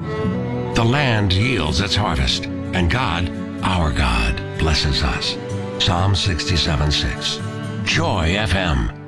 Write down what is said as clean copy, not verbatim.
The land yields its harvest, and God, our God, blesses us. Psalm 67:6. Joy FM.